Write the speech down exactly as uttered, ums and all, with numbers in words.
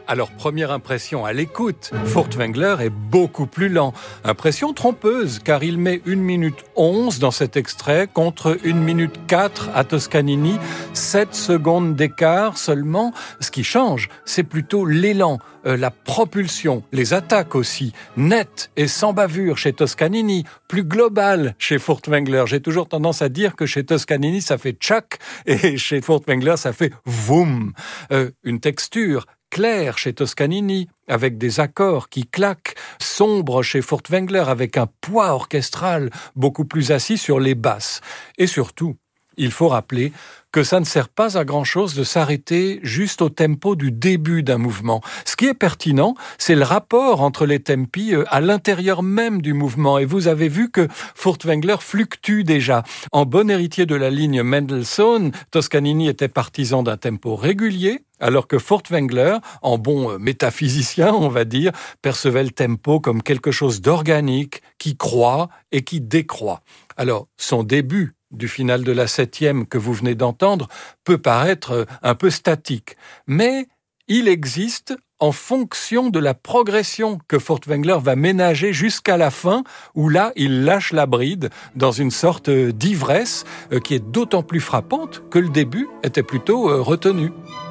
Alors, première impression à l'écoute, Furtwängler est beaucoup plus lent. Impression trompeuse, car il met une minute onze dans cet extrait contre une minute quatre à Toscanini, sept secondes d'écart seulement. Ce qui change, c'est plutôt l'élan, euh, la propulsion, les attaques aussi, nettes et sans bavure chez Toscanini, plus global chez Furtwängler. J'ai toujours tendance à dire que chez Toscanini, ça fait tchac, et chez Furtwängler, ça fait voum. Euh, une texture clair chez Toscanini, avec des accords qui claquent, sombre chez Furtwängler, avec un poids orchestral beaucoup plus assis sur les basses. Et surtout, il faut rappeler que ça ne sert pas à grand-chose de s'arrêter juste au tempo du début d'un mouvement. Ce qui est pertinent, c'est le rapport entre les tempi à l'intérieur même du mouvement. Et vous avez vu que Furtwängler fluctue déjà. En bon héritier de la ligne Mendelssohn, Toscanini était partisan d'un tempo régulier, alors que Furtwängler, en bon métaphysicien, on va dire, percevait le tempo comme quelque chose d'organique, qui croît et qui décroît. Alors, son début du final de la septième que vous venez d'entendre peut paraître un peu statique, mais il existe en fonction de la progression que Furtwängler va ménager jusqu'à la fin, où là, il lâche la bride dans une sorte d'ivresse qui est d'autant plus frappante que le début était plutôt retenu.